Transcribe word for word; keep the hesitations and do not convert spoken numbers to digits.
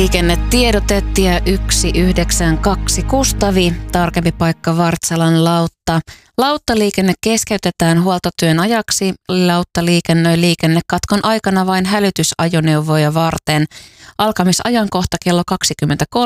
Liikennetiedote tie yksi yhdeksän kaksi Kustavi, tarkempi paikka Vartsalan lautta. Lauttaliikenne keskeytetään huoltotyön ajaksi. Lautta liikennöi liikennekatkon aikana vain hälytysajoneuvoja varten. Alkamisajankohta kello kaksikymmentäkolme